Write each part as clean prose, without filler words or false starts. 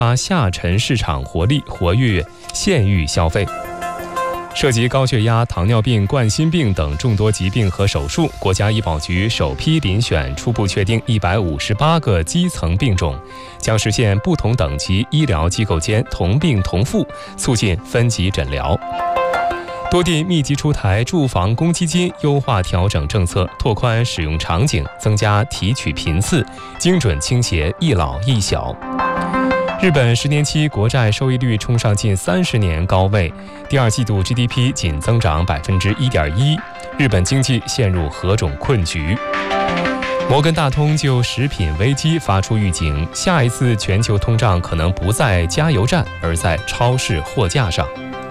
下沉市场活力，活跃县域消费。涉及高血压、糖尿病、冠心病等众多疾病和手术，国家医保局首批遴选初步确定158个基层病种，将实现不同等级医疗机构间同病同付，促进分级诊疗。多地密集出台住房公积金优化调整政策，拓宽使用场景，增加提取频次，精准倾斜一老一小。日本10年期国债收益率冲上近30年高位，第二季度 GDP 仅增长1.1%，日本经济陷入何种困局？摩根大通就食品危机发出预警，下一次全球通胀可能不在加油站，而在超市货架上。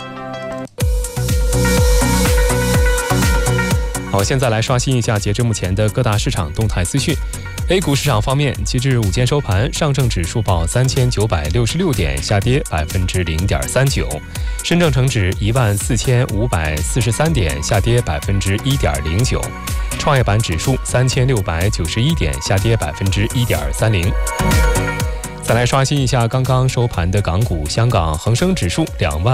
好，现在来刷新一下截至目前的各大市场动态资讯。A 股市场方面，截至午间收盘，上证指数报3966点，下跌0.39%；深证成指14543点，下跌1.09%；创业板指数3691点，下跌1.30%。再来刷新一下刚刚收盘的港股，香港恒生指数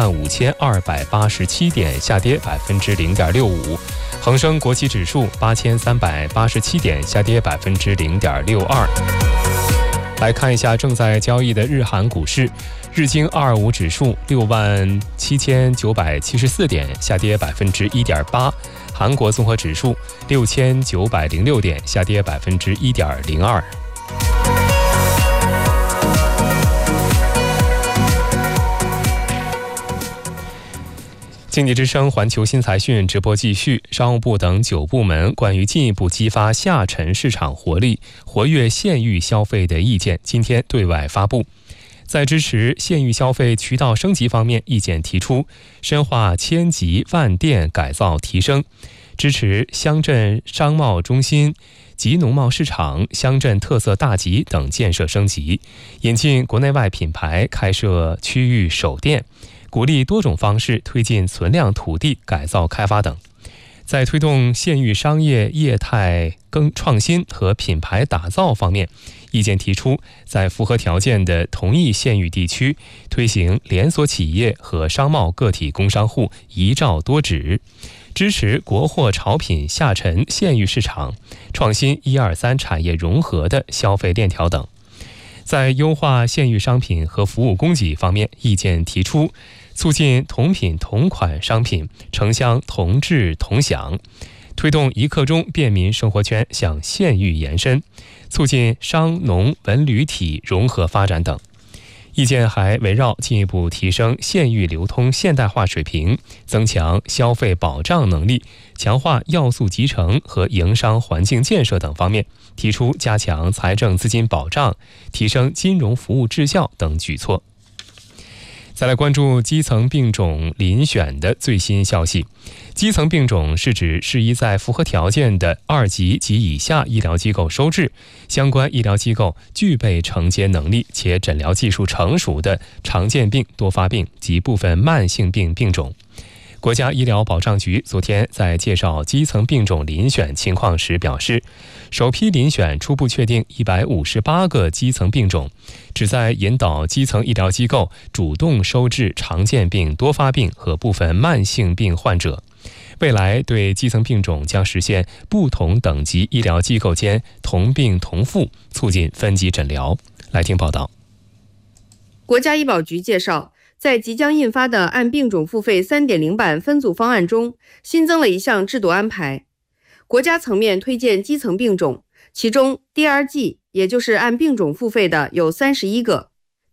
25287点，下跌0.65%；恒生国企指数8387点，下跌0.62%。来看一下正在交易的日韩股市，日经225指数67974点，下跌1.8%；韩国综合指数6906点，下跌1.02%。经济之声环球新财讯直播继续，商务部等9部门关于进一步激发下沉市场活力、活跃县域消费的意见今天对外发布。在支持县域消费渠道升级方面，意见提出深化千集万店改造提升，支持乡镇商贸中心、集农贸市场、乡镇特色大集等建设升级，引进国内外品牌开设区域首店，鼓励多种方式推进存量土地改造开发等。在推动县域商业业态创新和品牌打造方面，意见提出在符合条件的同一县域地区推行连锁企业和商贸个体工商户一照多指，支持国货潮品下沉县域市场，创新1、2、3产业融合的消费链条等。在优化县域商品和服务供给方面，意见提出促进同品同款商品城乡同质同享，推动一刻钟便民生活圈向县域延伸，促进商农文旅体融合发展等。意见还围绕进一步提升县域流通现代化水平，增强消费保障能力，强化要素集成和营商环境建设等方面，提出加强财政资金保障、提升金融服务质效等举措。再来关注基层病种遴选的最新消息。基层病种是指适宜在符合条件的2级及以下医疗机构收治，相关医疗机构具备承接能力且诊疗技术成熟的常见病、多发病及部分慢性病病种。国家医疗保障局昨天在介绍基层病种遴选情况时表示，首批遴选初步确定158个基层病种，旨在引导基层医疗机构主动收治常见病、多发病和部分慢性病患者。未来对基层病种将实现不同等级医疗机构间同病同付，促进分级诊疗。来听报道。 国家医保局介绍，在即将印发的按病种付费 3.0 版分组方案中，新增了一项制度安排。国家层面推荐基层病种，其中 DRG 也就是按病种付费的有31个，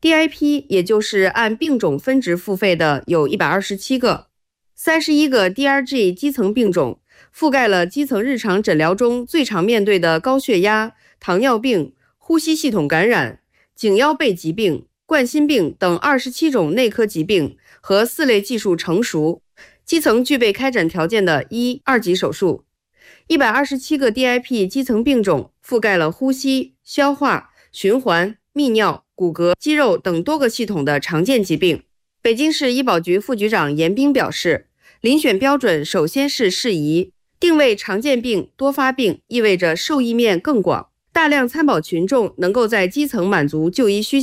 DIP 也就是按病种分值付费的有127个。31个 DRG 基层病种覆盖了基层日常诊疗中最常面对的高血压、糖尿病、呼吸系统感染、颈腰背疾病、冠心病等27种内科疾病和4类技术成熟、基层具备开展条件的1、2级手术。127个 DIP 基层病种覆盖了呼吸、消化、循环、泌尿、骨骼、肌肉等多个系统的常见疾病。北京市医保局副局长严斌表示，遴选标准首先是适宜，定位常见病、多发病意味着受益面更广，大量参保群众能够在基层满足就医需求。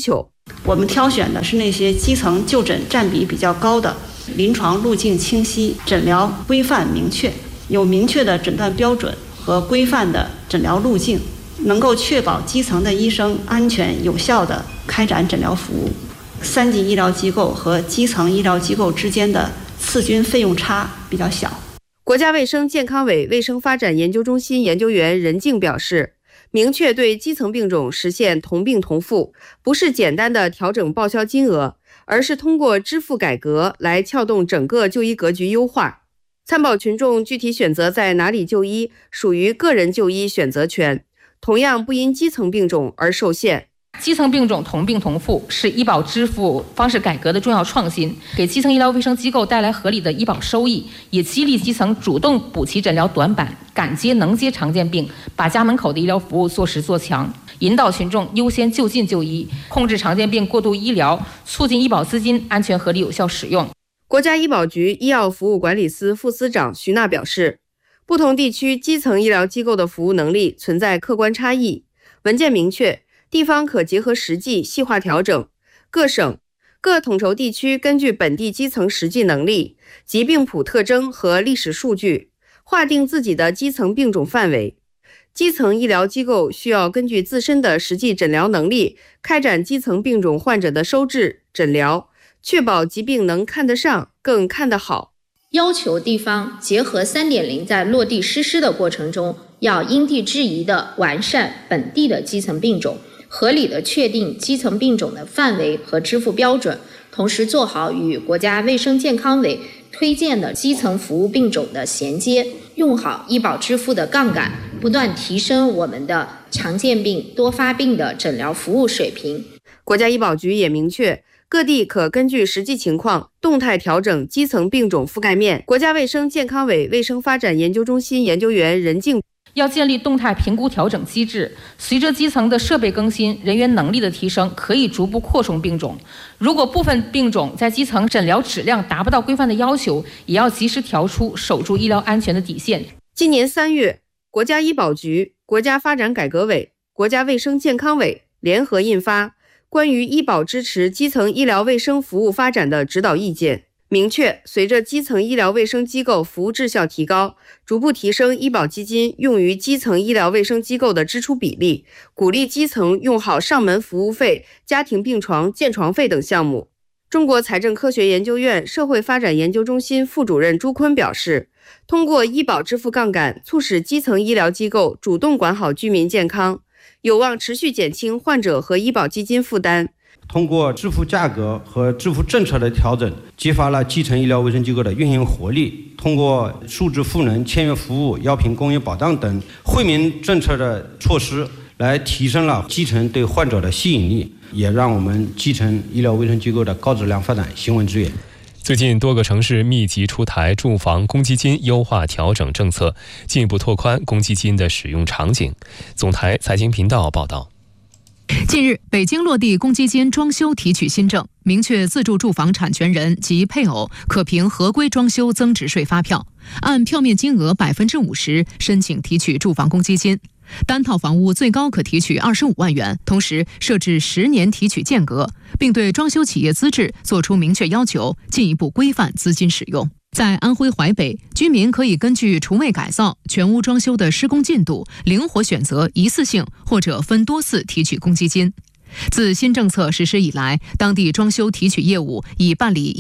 我们挑选的是那些基层就诊占比比较高的，临床路径清晰，诊疗规范明确，有明确的诊断标准和规范的诊疗路径，能够确保基层的医生安全有效地开展诊疗服务。3级医疗机构和基层医疗机构之间的次均费用差比较小。 国家卫生健康委卫生发展研究中心研究员任静表示，明确对基层病种实现同病同付，不是简单的调整报销金额，而是通过支付改革来撬动整个就医格局优化。参保群众具体选择在哪里就医，属于个人就医选择权，同样不因基层病种而受限。 基层病种同病同付是医保支付方式改革的重要创新，给基层医疗卫生机构带来合理的医保收益，也激励基层主动补齐诊疗短板，敢接能接常见病，把家门口的医疗服务做实做强，引导群众优先就近就医，控制常见病过度医疗，促进医保资金安全合理有效使用。 国家医保局医药服务管理司副司长徐娜表示，不同地区基层医疗机构的服务能力存在客观差异，文件明确，地方可结合实际细化调整，各省、各统筹地区根据本地基层实际能力、疾病谱特征和历史数据，划定自己的基层病种范围。基层医疗机构需要根据自身的实际诊疗能力，开展基层病种患者的收治、诊疗，确保疾病能看得上，更看得好。 要求地方结合 3.0 在落地实施的过程中，要因地制宜地完善本地的基层病种，合理地确定基层病种的范围和支付标准，同时做好与国家卫生健康委推荐的基层服务病种的衔接，用好医保支付的杠杆，不断提升我们的常见病、多发病的诊疗服务水平。 国家医保局也明确，各地可根据实际情况动态调整基层病种覆盖面。国家卫生健康委卫生发展研究中心研究员任静要建立动态评估调整机制，随着基层的设备更新、人员能力的提升，可以逐步扩充病种。如果部分病种在基层诊疗质量达不到规范的要求，也要及时调出，守住医疗安全的底线。 今年3月，国家医保局、国家发展改革委、国家卫生健康委联合印发关于医保支持基层医疗卫生服务发展的指导意见，明确随着基层医疗卫生机构服务质效提高，逐步提升医保基金用于基层医疗卫生机构的支出比例，鼓励基层用好上门服务费、家庭病床、建床费等项目。中国财政科学研究院社会发展研究中心副主任朱坤表示，通过医保支付杠杆，促使基层医疗机构主动管好居民健康，有望持续减轻患者和医保基金负担。 通过支付价格和支付政策的调整，激发了基层医疗卫生机构的运营活力。通过数字赋能、签约服务、药品供应保障等惠民政策的措施，来提升了基层对患者的吸引力，也让我们基层医疗卫生机构的高质量发展行稳致远。 最近多个城市密集出台住房公积金优化调整政策，进一步拓宽公积金的使用场景。总台财经频道报道。 近日，北京落地公积金装修提取新政，明确自住住房产权人及配偶可凭合规装修增值税发票，按票面金额50%申请提取住房公积金。单套房屋最高可提取25万元，同时设置10年提取间隔，并对装修企业资质作出明确要求，进一步规范资金使用。在安徽淮北，居民可以根据厨卫改造、全屋装修的施工进度，灵活选择一次性或者分多次提取公积金。自新政策实施以来，当地装修提取业务已办理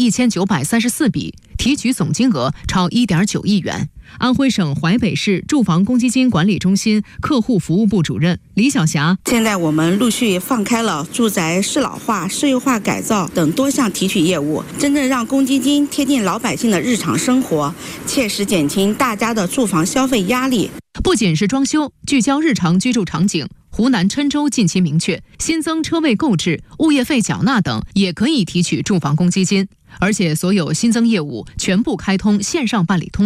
1934笔，提取总金额超1.9亿元。安徽省淮北市住房公积金管理中心客户服务部主任李晓霞： 现在我们陆续放开了住宅适老化、社会化改造等多项提取业务，真正让公积金贴近老百姓的日常生活，切实减轻大家的住房消费压力。 不仅是装修，聚焦日常居住场景，湖南郴州近期明确，新增车位购置、物业费缴纳等也可以提取住房公积金，而且所有新增业务全部开通线上办理通道。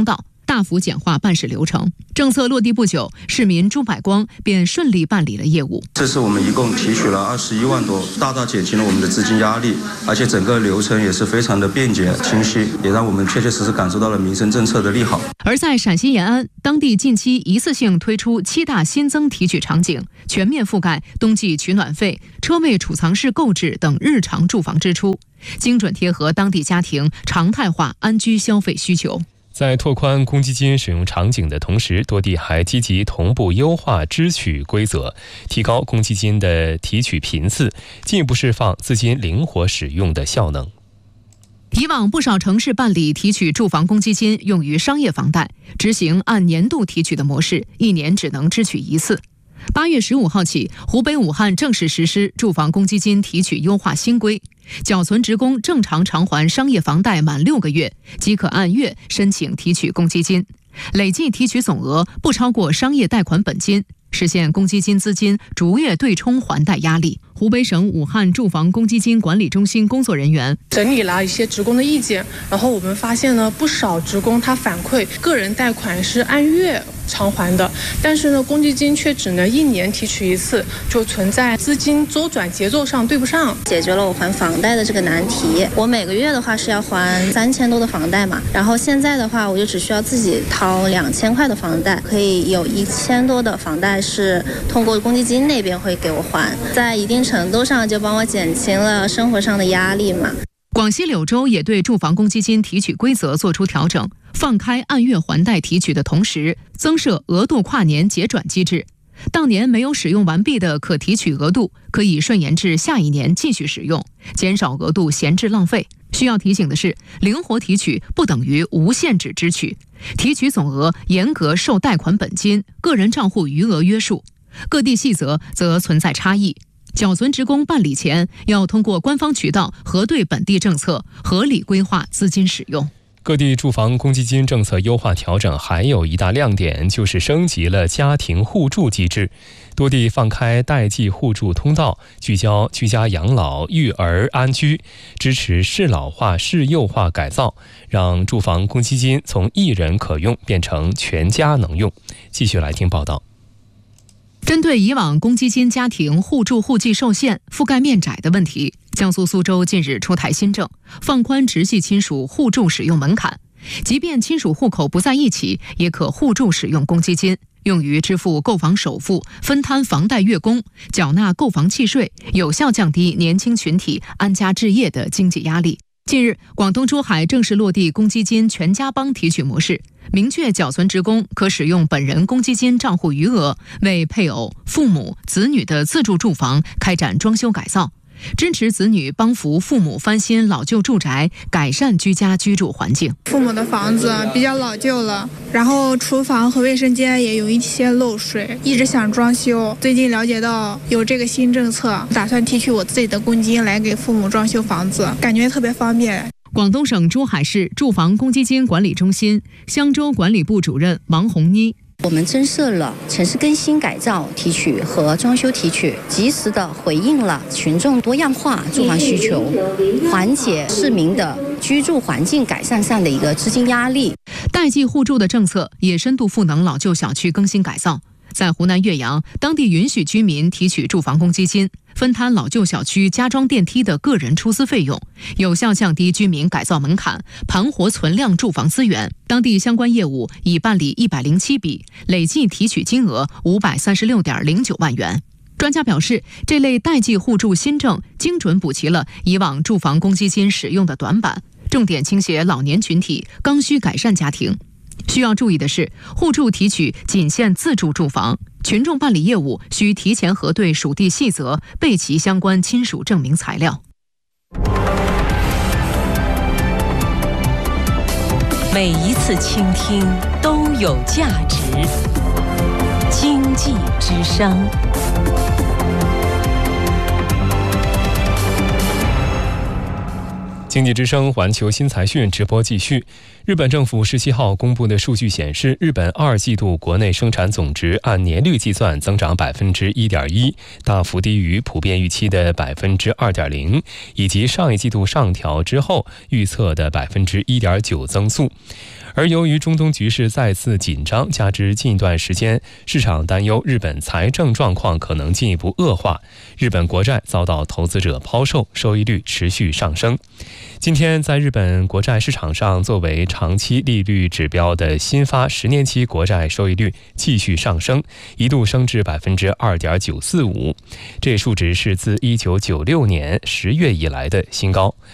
大幅简化办事流程。政策落地不久，市民朱百光便顺利办理了业务。 这次我们一共提取了21万多，大大减轻了我们的资金压力，而且整个流程也是非常的便捷清晰，也让我们确确实实感受到了民生政策的利好。 而在陕西延安，当地近期一次性推出7大新增提取场景，全面覆盖冬季取暖费、车位储藏室购置等日常住房支出，精准贴合当地家庭常态化安居消费需求。 在拓宽公积金使用场景的同时，多地还积极同步优化支取规则，提高公积金的提取频次，进一步释放资金灵活使用的效能。 以往不少城市办理提取住房公积金用于商业房贷，执行按年度提取的模式，1年只能支取1次。8月15号起，湖北武汉正式实施住房公积金提取优化新规，缴存职工正常偿还商业房贷满6个月，即可按月申请提取公积金，累计提取总额不超过商业贷款本金，实现公积金资金逐月对冲还贷压力。湖北省武汉住房公积金管理中心工作人员整理了一些职工的意见，然后我们发现呢，不少职工他反馈个人贷款是按月偿还的，但是呢，公积金却只能1年提取1次，就存在资金周转节奏上对不上。 解决了我还房贷的这个难题。我每个月的话是要还3000多的房贷嘛，然后现在的话我就只需要自己掏2000块的房贷，可以有1000多的房贷是通过公积金那边会给我还，在一定程度上就帮我减轻了生活上的压力嘛。 广西柳州也对住房公积金提取规则作出调整，放开按月还贷提取的同时，增设额度跨年结转机制。当年没有使用完毕的可提取额度，可以顺延至下一年继续使用，减少额度闲置浪费。需要提醒的是，灵活提取不等于无限制支取，提取总额严格受贷款本金、个人账户余额约束，各地细则则存在差异。缴存职工办理前，要通过官方渠道核对本地政策，合理规划资金使用。 各地住房公积金政策优化调整还有一大亮点，就是升级了家庭互助机制。多地放开代际互助通道，聚焦居家养老、育儿安居，支持适老化、适幼化改造，让住房公积金从1人可用变成全家能用。继续来听报道。 针对以往公积金家庭互助户籍受限、覆盖面窄的问题，江苏苏州近日出台新政，放宽直系亲属互助使用门槛，即便亲属户口不在一起，也可互助使用公积金，用于支付购房首付、分摊房贷月供、缴纳购房契税，有效降低年轻群体安家置业的经济压力。近日，广东珠海正式落地公积金全家帮提取模式，明确缴存职工可使用本人公积金账户余额为配偶、父母、子女的自住住房开展装修改造，支持子女帮扶父母翻新老旧住宅，改善居家居住环境。 父母的房子比较老旧了，然后厨房和卫生间也有一些漏水，一直想装修。最近了解到有这个新政策，打算提取我自己的公积金来给父母装修房子，感觉特别方便。 广东省珠海市住房公积金管理中心香洲管理部主任王红妮， 我们增设了城市更新改造提取和装修提取，及时的回应了群众多样化住房需求，缓解市民的居住环境改善上的一个资金压力。 代际互助的政策也深度赋能老旧小区更新改造。在湖南岳阳，当地允许居民提取住房公积金，分摊老旧小区加装电梯的个人出资费用，有效降低居民改造门槛，盘活存量住房资源。当地相关业务已办理107笔，累计提取金额536.09万元。专家表示，这类代际互助新政精准补齐了以往住房公积金使用的短板，重点倾斜老年群体、刚需改善家庭。需要注意的是，互助提取仅限自住住房，群众办理业务需提前核对属地细则，备齐相关亲属证明材料。 每一次倾听都有价值。经济之声。 经济之声环球新财讯直播继续。日本政府17号公布的数据显示，日本2季度国内生产总值按年率计算增长 1.1%， 大幅低于普遍预期的 2.0%， 以及上一季度上调之后预测的 1.9% 增速。 而由于中东局势再次紧张，加之近一段时间市场担忧日本财政状况可能进一步恶化，日本国债遭到投资者抛售，收益率持续上升。今天在日本国债市场上，作为长期利率指标的新发10年期国债收益率继续上升，一度升至 2.945%， 这数值是自1996年10月以来的新高。